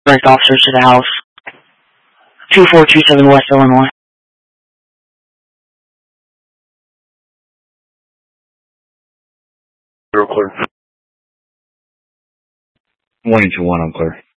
Direct officers to the house. 2427 West Illinois. Real clear. 181, I'm clear.